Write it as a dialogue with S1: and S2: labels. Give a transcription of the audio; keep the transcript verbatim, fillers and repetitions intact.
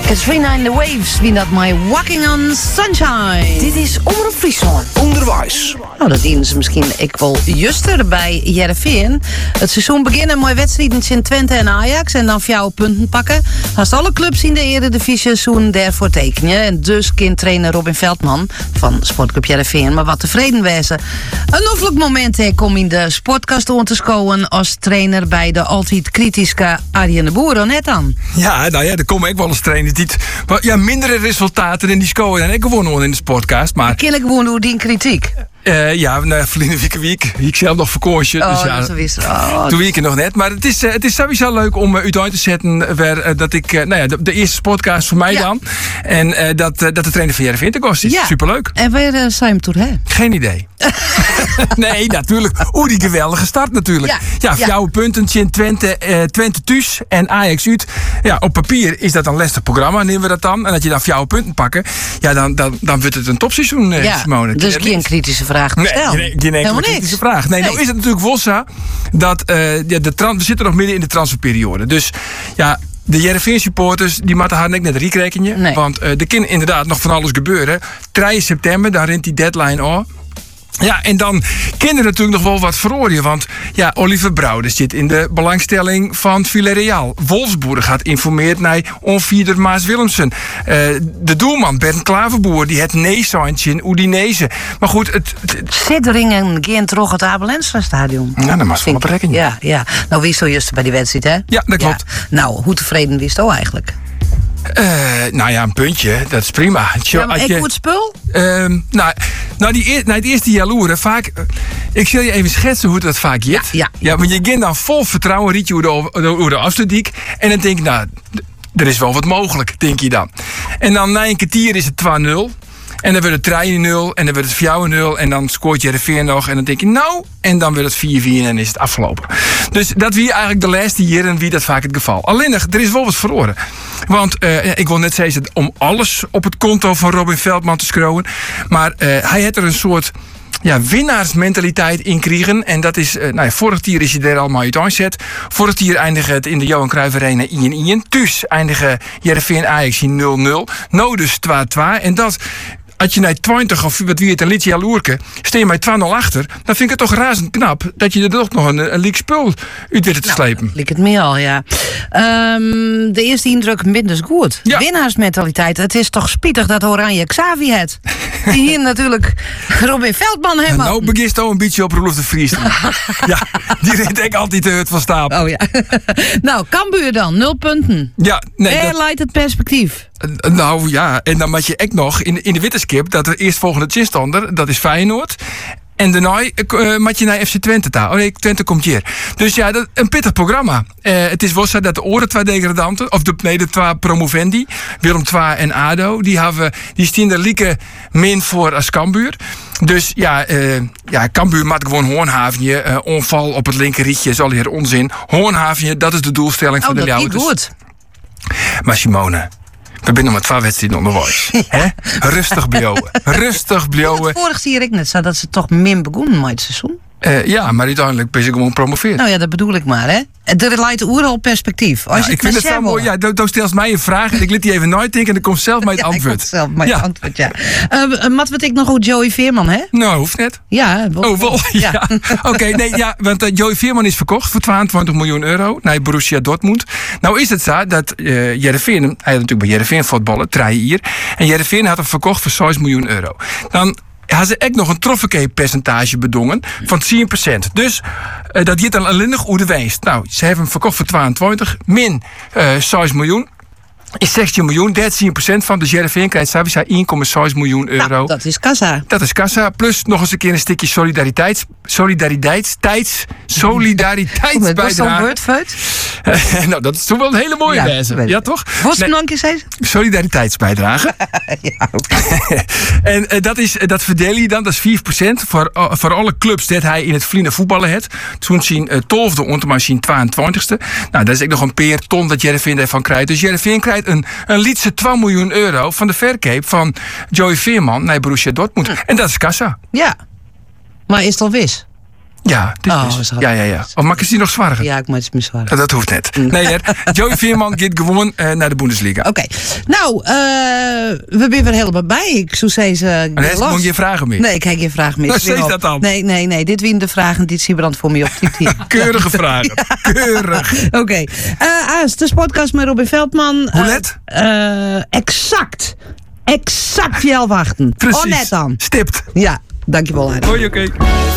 S1: Katrina in the Waves, wie dat my Walking on Sunshine. Dit is Omroep Friesland.
S2: Onderwijs.
S1: Nou, dat dienen ze misschien ik wel juster bij Heerenveen. Het seizoen beginnen mooi wedstrijden in Twente en Ajax en dan jouw punten pakken. Als alle clubs in de Eredivisie seizoen daarvoor tekenen. En dus kind trainer Robin Veldman van Sportclub Heerenveen maar wat tevreden wezen. Een hoffelijk moment ik om in de sportkast te scoren als trainer bij de altijd kritische Arjen de Boer. Net dan.
S2: Ja, nou ja, daar kom ik wel eens trainen die het, ja, mindere resultaten in die scoren en ik gewoon in de sportcast. Maar
S1: ken ik gewoon door die kritiek.
S2: Uh, ja, nou, verleden week, week ik zelf nog vakantie.
S1: Oh,
S2: dus ja,
S1: dat is oh,
S2: toen week ik nog net. Maar het is, uh, het is sowieso leuk om uh, uit te zetten waar, uh, dat ik, uh, nou ja, de, de eerste podcast voor mij ja. dan. En uh, dat, uh, dat de trainer van Heerenveen te kost is. Ja. Superleuk.
S1: En waar uh, zijn we toen, hè?
S2: Geen idee. Nee, natuurlijk. Oeh, die geweldige start natuurlijk. Ja, ja, ja. Jouw punten in Twente, uh, Twente thuis en Ajax uit. Ja, op papier is dat een lastig programma, nemen we dat dan. En dat je dan jouw punten pakken, ja, dan, dan, dan wordt het een topseizoen, uh,
S1: ja,
S2: Simone.
S1: Dus geen kritische vraag.
S2: Nee, geen, geen enkele kritische vraag. Nee, nee, nou is het natuurlijk Wossa dat uh, ja, de trans, we zitten nog midden in de transferperiode. Dus ja, de Heerenveen supporters die moeten haar net net rekenen. Nee. Want uh, er kan inderdaad nog van alles gebeuren. drie september, daar rent die deadline al. Ja, en dan kan er natuurlijk nog wel wat verrooien. Want ja, Oliver Brouwer zit in de belangstelling van Villarreal. Wolfsburg gaat informeerd naar onvierder Maas Willemsen. Uh, de doelman Bernd Klaverboer die het nee-signtje in Udinese. Maar goed, het... het
S1: Sidderingen gaan terug het Abel Enstra stadion.
S2: Ja, dat mag wel op rekening.
S1: Ja, ja. Nou, wie is zo juist bij die wedstrijd, hè?
S2: Ja, dat klopt.
S1: Ja. Nou, hoe tevreden wist je eigenlijk?
S2: Uh, nou ja, een puntje, dat is prima.
S1: Ja, maar ik goed spul?
S2: Uh, nou, nou, die eer, nou, het eerste jaloeren, vaak... Uh, ik zal je even schetsen hoe dat vaak gaat.
S1: Ja, ja.
S2: Ja, want je gaat dan vol vertrouwen riet je hoe de, hoe de afstudiek. En dan denk je, nou, er is wel wat mogelijk, denk je dan. En dan na een kwartier is het twee nul. En dan wordt het drie nul en dan wordt het vier nul en dan scoort je Heerenveen nog en dan denk je nou en dan wordt het vier vier en dan is het afgelopen. Dus dat wie eigenlijk de laatste jaren wie dat vaak het geval. Alleen nog, er is wel wat verloren. Want uh, ik wil net zeggen om alles op het konto van Robin Veldman te scrowen, maar uh, hij heeft er een soort ja, winnaarsmentaliteit in kregen. En dat is, uh, nou ja, vorig jaar is je er allemaal uit aanzet. Vorig jaar eindigde het in de Johan Cruijff Arena één één. Dus eindigde Heerenveen Ajax in nul nul. Nou dus twee twee. En dat... Als je naar twintig of wat wie het een liedje jaloerke, steen je mij twee nul achter, dan vind ik het toch razend knap dat je er toch nog een, een leek spul uit weet te slepen.
S1: Nou, liek het meer al, ja. Um, de eerste indruk minder goed. Ja. Winnaarsmentaliteit. Het is toch spietig dat Oranje Xavi het. Die hier natuurlijk Robin Veldman hebben.
S2: Nou begint al een beetje op Roelof de Vries. Ja, die reed ik altijd uit van stapel.
S1: Oh ja. Nou, Cambuur dan, nul punten.
S2: Ja, nee.
S1: En dat... leidt het perspectief.
S2: Uh, nou ja, en dan moet je echt nog in, in de witte skip dat er eerst volgende chinstander, dat is Feyenoord. En daarna uh, moet je naar F C Twente daar. Oh nee, Twente komt hier. Dus ja, dat, een pittig programma. Uh, het is wel zo dat de oren twee degradanten, of de, nee, de twee promovendi, Willem twee en ADO, die, hebben, die staan er lieke min voor als Cambuur. Dus ja, uh, ja Cambuur maakt gewoon Hoornhavenje. Uh, onval op het linkerrietje is al hier onzin. Hoornhavenje, dat is de doelstelling
S1: oh,
S2: van de
S1: Leeuwen.
S2: Oh, dat
S1: is goed.
S2: Maar Simone... We zijn nog met twee wedstrijden onderwijs. Ja. Rustig blijven. Rustig blijven.
S1: Vorig jaar ik net zo dat ze toch min begonnen met het seizoen.
S2: Uh, ja, maar uiteindelijk ben ik gewoon gepromoveerd.
S1: Nou ja, dat bedoel ik maar, hè. Er leidt oeral perspectief. Als
S2: ja,
S1: je
S2: ik vind het zo mooi. Ja, dan stelt mij een vraag en ik liet die even nooit denken en dan komt zelf mijn ja, antwoord.
S1: zelf mijn
S2: ja.
S1: antwoord, ja. Uh, wat weet ik nog hoe Joey Veerman, hè?
S2: Nou, hoeft net.
S1: Ja.
S2: Wel. Oh, wel. Ja. ja. Oké, okay, nee, ja, want uh, Joey Veerman is verkocht voor tweeëntwintig miljoen euro naar Borussia Dortmund. Nou is het zo dat uh, Heerenveen, hij had natuurlijk bij Heerenveen voetballen, drie hier. En Heerenveen had hem verkocht voor zes miljoen euro. Dan had ze echt nog een trofee-percentage bedongen van tien procent. Dus uh, dat dit dan alleen nog hoe de winst. Nou, ze hebben hem verkocht voor tweeëntwintig, min uh, zes miljoen. Is zestien miljoen, dertien procent van de Heerenveen krijgt Savisa één komma zes miljoen euro.
S1: Nou, dat is kassa.
S2: Dat is kassa. Plus nog eens een keer een stukje solidariteits... Solidariteitstijds... Solidariteitsbijdrage. Uh, nou, dat is toch wel een hele mooie wijze. Ja, ja, toch?
S1: Wat nee, is deze?
S2: Solidariteitsbijdrage.
S1: Ja, okay.
S2: En uh, dat, is, dat verdeel je dan, dat is vier procent voor, uh, voor alle clubs dat hij in het vliegen voetballen heeft. Toen zien uh, twaalfde ontemaal zien tweeëntwintigste. Nou, dat is ook nog een peer ton dat Heerenveen daarvan krijgt. Dus Heerenveen krijgt een, een lietse twee miljoen euro van de verkoop van Joey Veerman naar Borussia Dortmund. Mm. En dat is kassa.
S1: Ja, maar is het al wis?
S2: Ja, dit
S1: Oh,
S2: is.
S1: is dat-
S2: Ja, ja, ja. Of maak je die nog zwaarder?
S1: Ja, ik moet het me zwaar.
S2: Dat hoeft net. Nee, hè. Joey Veerman gaat gewoon uh, naar de Bundesliga.
S1: Oké, nou, uh, we zijn weer helemaal bij. Ik zou zeggen,
S2: En hij
S1: los.
S2: moet je vragen meer.
S1: Nee, ik heb geen vraag meer.
S2: Nou,
S1: Ik ben
S2: zeg
S1: op.
S2: dat dan.
S1: Nee, nee, nee. Dit zijn de vragen die Siebrand voor mij op die
S2: Keurige vragen. Keurig.
S1: Oké. Okay. Uh, Aas, de podcast met Robin Veldman.
S2: Hoe let?
S1: Uh, uh, exact. Exact jou wachten.
S2: Precies.
S1: Oh, net dan.
S2: Stipt.
S1: Ja, dankjewel. Arie.
S2: Hoi, oké. Okay.